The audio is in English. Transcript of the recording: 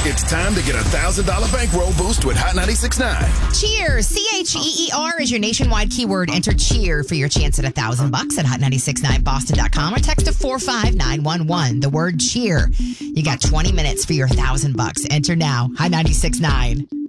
It's time to get a $1,000 bankroll boost with Hot 96.9. Cheer, CHEER is your nationwide keyword. Enter cheer for your chance at $1,000 at hot969boston.com or text to 45911. The word cheer. You got 20 minutes for your $1,000. Enter now. Hot 96.9.